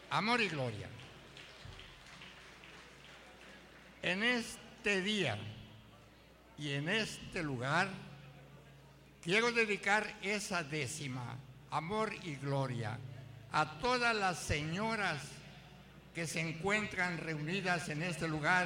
amor y gloria. En este día y en este lugar quiero dedicar esa décima, amor y gloria, a todas las señoras que se encuentran reunidas en este lugar,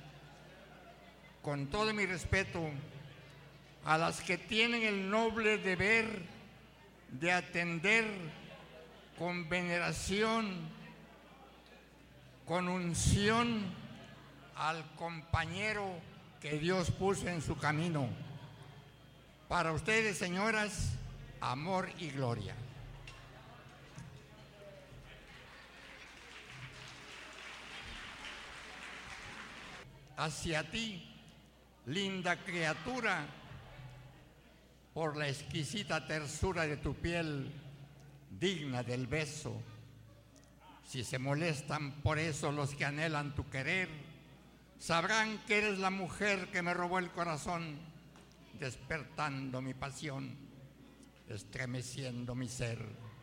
con todo mi respeto, a las que tienen el noble deber de atender con veneración, con unción al compañero que Dios puso en su camino. Para ustedes, señoras, amor y gloria. Hacia ti, linda criatura, por la exquisita tersura de tu piel, digna del beso. Si se molestan por eso los que anhelan tu querer, sabrán que eres la mujer que me robó el corazón, despertando mi pasión, estremeciendo mi ser.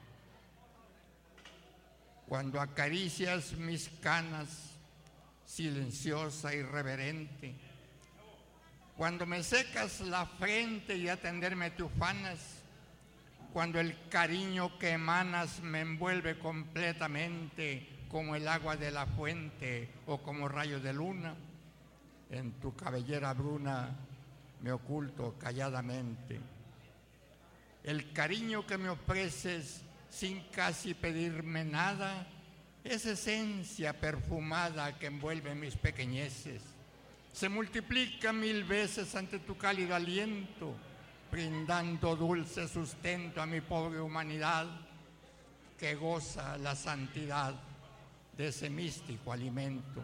Cuando acaricias mis canas, silenciosa y reverente, cuando me secas la frente y a tenderme te ufanas, cuando el cariño que emanas me envuelve completamente como el agua de la fuente o como rayos de luna, en tu cabellera bruna me oculto calladamente. El cariño que me ofreces sin casi pedirme nada es esencia perfumada que envuelve mis pequeñeces. Se multiplica 1000 veces ante tu cálido aliento, brindando dulce sustento a mi pobre humanidad que goza la santidad de ese místico alimento.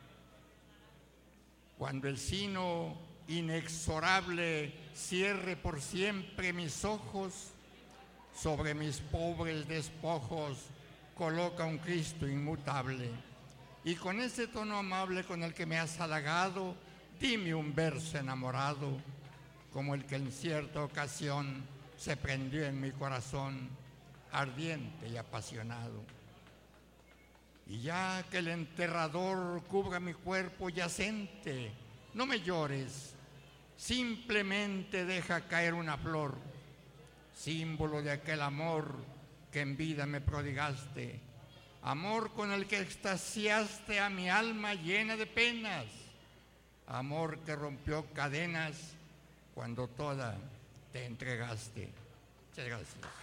Cuando el sino inexorable cierre por siempre mis ojos, sobre mis pobres despojos coloca un Cristo inmutable. Y con ese tono amable con el que me has halagado, dime un verso enamorado, como el que en cierta ocasión se prendió en mi corazón, ardiente y apasionado. Y ya que el enterrador cubra mi cuerpo yacente, no me llores, simplemente deja caer una flor, símbolo de aquel amor que en vida me prodigaste, amor con el que extasiaste a mi alma llena de penas, amor que rompió cadenas cuando toda te entregaste. Muchas gracias.